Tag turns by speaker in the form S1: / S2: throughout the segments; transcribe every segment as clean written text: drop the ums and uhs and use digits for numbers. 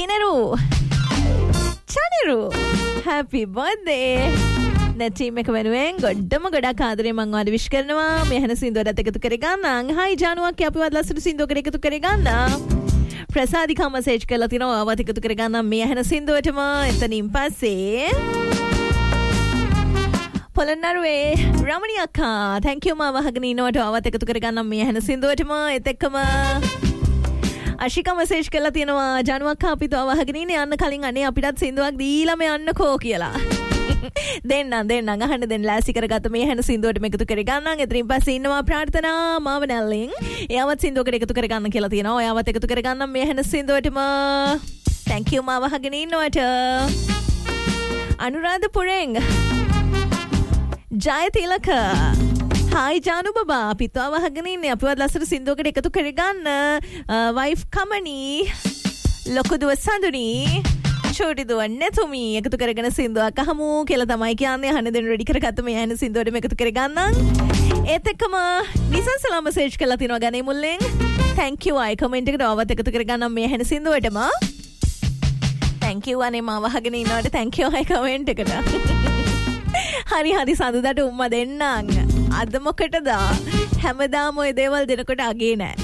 S1: Kineru Chaniru Happy birthday නැටීම් එක වෙනුවෙන් ගොඩම ගොඩක් ආදරේ මම ඔයාලට විශ් කරනවා මේ හැන සින්දුවටත් එකතු කරගන්න හයි ජානුවක් අපිවත් ලස්සන සින්දුවකට එකතු කරගන්න ප්‍රසාදිකා මැසේජ් කරලා තිනවා ආවත් එකතු කරගන්න මේ හැන සින්දුවටම එතනින් පස්සේ පොළොන්නරුවේ රමණී අක්කා thank you මාව අහගෙන ඉන්නවට ආවත් එකතු කරගන්න මේ හැන සින්දුවටම එත් එක්කම අශිකා මැසේජ් කරලා තිනවා ජානුවක් අපිට අහගෙන ඉන්නේ යන්න කලින් අනේ අපිටත් සින්දුවක් දීලාම යන්නකෝ කියලා දෙන්න අහන්න දෙන්න ලෑස්ති කරගත්ත මේ හැන සින්දුවට මේකතු කරගන්න. එතනින් පස්සේ ඉන්නවා ප්‍රාර්ථනා මාවනල්ලින්. එයාවත් සින්දුවකට එකතු කරගන්න කියලා තියෙනවා. එයාවත් එකතු කරගන්න මේ හැන සින්දුවටම thank you මාව අහගෙන ඉන්නවට. අනුරාධපුරෙන් ජයතිලක hi ජානු බබා අපිත් අහගෙන ඉන්නේ අපිවත් ලස්සන සින්දුවකට එකතු කරගන්න. wife කමනි ලොකු දුව සඳුනි චෝටි දුවන්නේ තුමි එකතු කරගෙන සින්දුවක් අහමු කියලා තමයි කියන්නේ. අහන්න දෙන්න රෙඩි කරගත්ත මේ යන සින්දුවට මේකතු කරගන්නම්. ඒත් එක්කම නිසන් සලාම මැසේජ් කරලා තිනවා ගනේ මුල්ලෙන් thank you අය කමෙන්ට් එකට ආවත් එකතු කරගන්නම් මේ යන සින්දුවටම thank you අනේ මාව අහගෙන ඉන්නවට thank you අය කමෙන්ට් එකට. හරි සඳුදාට උම්මා දෙන්නම්. අද මොකටද හැමදාම ඔය දේවල් දෙනකොට අගේ නෑ.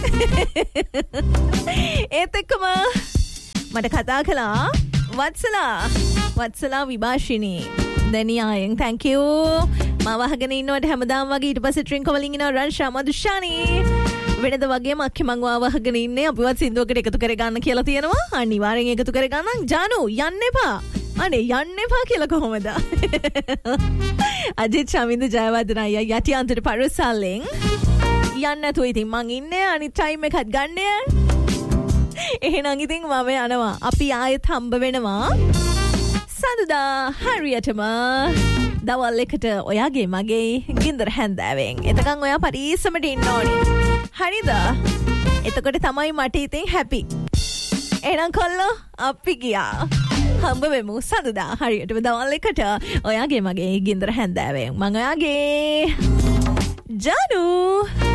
S1: ඒත් එක්කම මට කතා කළා වත්සලා විභාෂිනී දනියායෙන් thank you මාව අහගෙන ඉන්නවට හැමදාම වගේ ඊට පස්සේ ට්‍රින්ක් වලින් ඉනවා රන්ෂා මදුෂානි වෙනද වගේම අක්කේ මං වාව අහගෙන ඉන්නේ අපිවත් සින්දුවකට එකතු කරගන්න කියලා තියෙනවා. අනිවාර්යෙන් එකතු කරගන්න. ජානු යන්න එපා කියලා කොහොමද අජිත් ශමින්ද ජයවර්ධන අයියා යටි අන්තර පරසල්ලෙන් යන්න නැතුව ඉතින් මං ඉන්නේ අනිත් ටයිම් එකත් ගන්න. එහෙනම් ඉතින් මම යනවා. අපි ආයෙත් හම්බ වෙනවා සඳුදා හරියටම දවල් එකට ඔයාගේ මගේ ගින්දර හැන්දෑවෙන්. එතකන් ඔයා පරිස්සමට ඉන්න ඕනි. හරිද? එතකොට තමයි මට ඉතින් හැපි. එහෙනම් කොල්ලෝ අපි ගියා. හම්බ වෙමු සඳුදා හරියටම දවල් එකට ඔයාගේ මගේ ගින්දර හැන්දෑවෙන්. මම ඔයාගේ ජානු